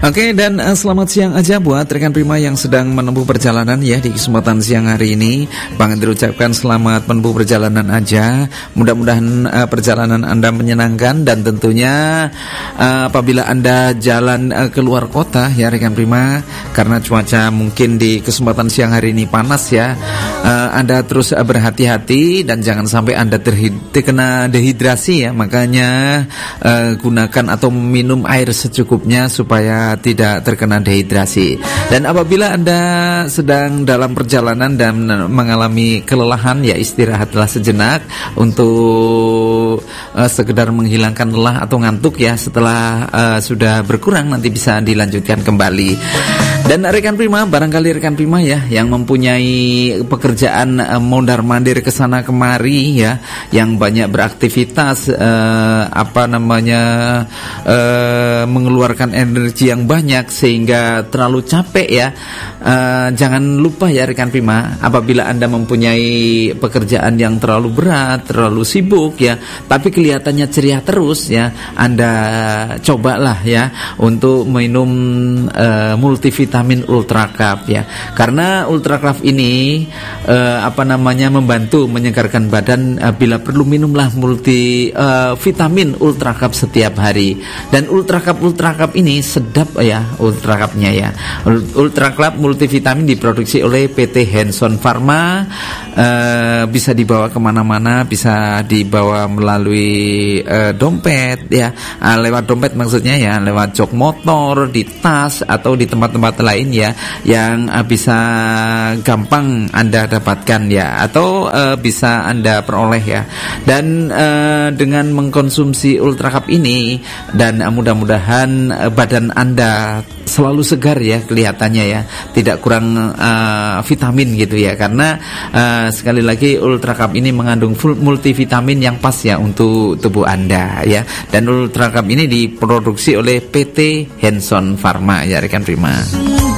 Oke, dan selamat siang aja buat rekan Prima yang sedang menempuh perjalanan ya di kesempatan siang hari ini. Bang Andri ucapkan selamat menempuh perjalanan aja. Mudah-mudahan perjalanan Anda menyenangkan, dan tentunya apabila Anda jalan keluar kota ya rekan Prima, karena cuaca mungkin di kesempatan siang hari ini panas ya, Anda terus berhati-hati dan jangan sampai Anda terkena dehidrasi ya. Makanya gunakan atau minum air secukupnya supaya tidak terkena dehidrasi. Dan apabila Anda sedang dalam perjalanan dan mengalami kelelahan, ya istirahatlah sejenak untuk sekedar menghilangkan lelah atau ngantuk ya. Setelah sudah berkurang nanti bisa dilanjutkan kembali. Dan rekan Prima, barangkali rekan Prima ya yang mempunyai pekerjaan mondar-mandir kesana kemari ya, yang banyak beraktivitas mengeluarkan energi yang banyak sehingga terlalu capek ya. Jangan lupa ya rekan Prima, apabila Anda mempunyai pekerjaan yang terlalu berat, terlalu sibuk ya, tapi kelihatannya ceria terus ya, Anda cobalah ya untuk minum multivitamin Ultra Cup ya. Karena Ultra Cup ini membantu menyegarkan badan. Bila perlu minumlah vitamin Ultra Cup setiap hari. Dan Ultra Cup ini sedap ya, Ultra Cup-nya ya. Ultra Cup multivitamin diproduksi oleh PT Hanson Pharma. Bisa dibawa kemana-mana, bisa dibawa melalui dompet ya, lewat dompet maksudnya ya, lewat jok motor, di tas atau di tempat-tempat lain ya, yang bisa gampang Anda dapatkan ya, atau bisa Anda peroleh ya. Dan dengan mengkonsumsi Ultra Cup ini, dan mudah-mudahan badan Anda selalu segar ya kelihatannya ya, tidak kurang vitamin gitu ya. Karena sekali lagi Ultra Cup ini mengandung full multivitamin yang pas ya untuk tubuh Anda ya. Dan Ultra Cup ini diproduksi oleh PT Hanson Pharma ya rekan Prima.